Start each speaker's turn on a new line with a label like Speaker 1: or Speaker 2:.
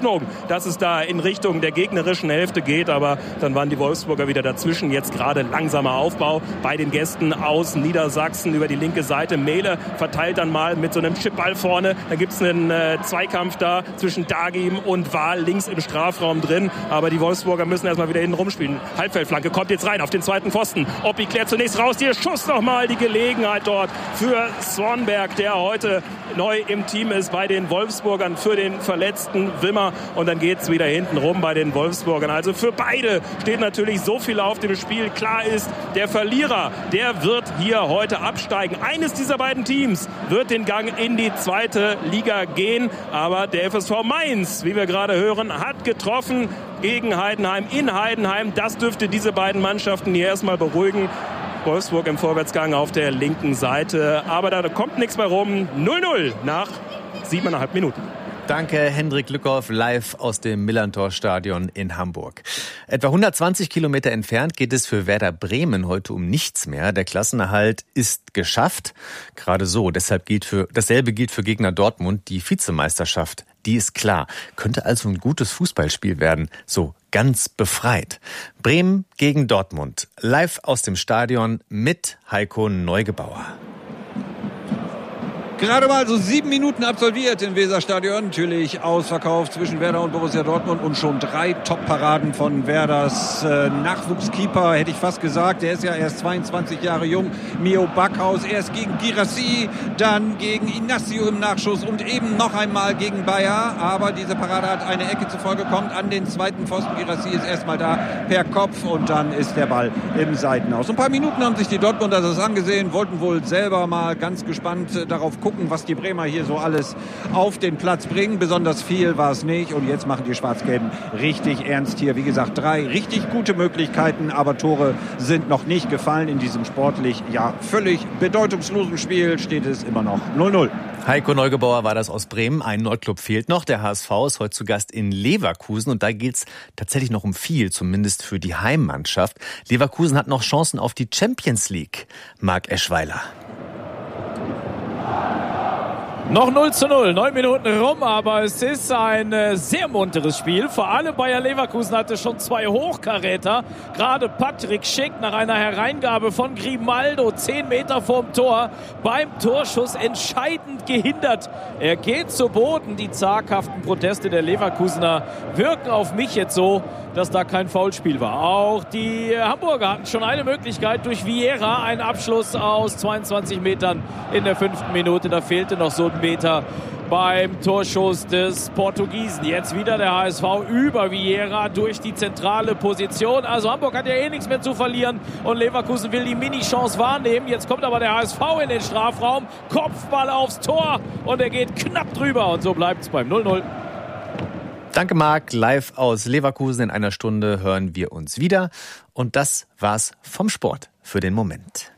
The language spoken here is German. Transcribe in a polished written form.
Speaker 1: Hoffnung, dass es da in Richtung der gegnerischen Hälfte geht, aber dann waren die Wolfsburger wieder dazwischen. Jetzt gerade langsamer Aufbau bei den Gästen aus Niedersachsen über die linke Seite. Mehle verteilt dann mal mit so einem Chipball vorne. Da gibt es einen Zweikampf da zwischen Dagim und Wahl links im Strafraum drin. Aber die Wolfsburger müssen erstmal wieder hinten rumspielen. Halbfeldflanke kommt jetzt rein auf den zweiten Pfosten. Oppi klärt zunächst raus. Hier Schuss nochmal, die Gelegenheit dort für Swanberg, der heute neu im Team ist bei den Wolfsburgern, für den verletzten Wimmer. Und dann geht es wieder hinten rum bei den Wolfsburgern. Also für beide steht natürlich so viel auf dem Spiel. Klar ist, der Verlierer, der wird hier heute absteigen. Eines dieser beiden Teams wird den Gang in die zweite Liga gehen. Aber der FSV Mainz, wie wir gerade hören, hat getroffen gegen Heidenheim in Heidenheim. Das dürfte diese beiden Mannschaften hier erstmal beruhigen. Wolfsburg im Vorwärtsgang auf der linken Seite. Aber da kommt nichts mehr rum. 0-0 nach 7,5 Minuten.
Speaker 2: Danke, Hendrik Lückhoff, live aus dem Millerntor-Stadion in Hamburg. Etwa 120 Kilometer entfernt geht es für Werder Bremen heute um nichts mehr. Der Klassenerhalt ist geschafft. Gerade so. Dasselbe gilt für Gegner Dortmund. Die Vizemeisterschaft, die ist klar. Könnte also ein gutes Fußballspiel werden. So ganz befreit. Bremen gegen Dortmund. Live aus dem Stadion mit Heiko Neugebauer.
Speaker 3: Gerade mal so 7 Minuten absolviert im Weserstadion. Natürlich ausverkauft zwischen Werder und Borussia Dortmund und schon 3 Top-Paraden von Werders Nachwuchskeeper, hätte ich fast gesagt. Der ist ja erst 22 Jahre jung. Mio Backhaus erst gegen Guirassy, dann gegen Inacio im Nachschuss und eben noch einmal gegen Bayer. Aber diese Parade hat eine Ecke zufolge, kommt an den zweiten Pfosten. Guirassy ist erstmal da per Kopf und dann ist der Ball im Seitenaus. Ein paar Minuten haben sich die Dortmunder das angesehen, wollten wohl selber mal ganz gespannt darauf gucken, was die Bremer hier so alles auf den Platz bringen. Besonders viel war es nicht. Und jetzt machen die Schwarz-Gelben richtig ernst hier. Wie gesagt, 3 richtig gute Möglichkeiten, aber Tore sind noch nicht gefallen. In diesem sportlich völlig bedeutungslosen Spiel steht es immer noch 0-0.
Speaker 2: Heiko Neugebauer war das aus Bremen. Ein Nordclub fehlt noch. Der HSV ist heute zu Gast in Leverkusen. Und da geht es tatsächlich noch um viel, zumindest für die Heimmannschaft. Leverkusen hat noch Chancen auf die Champions League. Marc Eschweiler.
Speaker 4: Noch 0:0, 9 Minuten rum, aber es ist ein sehr munteres Spiel. Vor allem Bayer Leverkusen hatte schon 2 Hochkaräter. Gerade Patrick Schick nach einer Hereingabe von Grimaldo 10 Meter vorm Tor beim Torschuss entscheidend gehindert. Er geht zu Boden. Die zaghaften Proteste der Leverkusener wirken auf mich jetzt so, dass da kein Foulspiel war. Auch die Hamburger hatten schon eine Möglichkeit durch Vieira, einen Abschluss aus 22 Metern in der 5. Minute. Da fehlte noch so ein Meter beim Torschuss des Portugiesen. Jetzt wieder der HSV über Vieira durch die zentrale Position. Also Hamburg hat ja eh nichts mehr zu verlieren und Leverkusen will die Mini-Chance wahrnehmen. Jetzt kommt aber der HSV in den Strafraum. Kopfball aufs Tor und er geht knapp drüber und so bleibt es beim 0-0.
Speaker 2: Danke, Marc. Live aus Leverkusen. In einer Stunde hören wir uns wieder. Und das war's vom Sport für den Moment.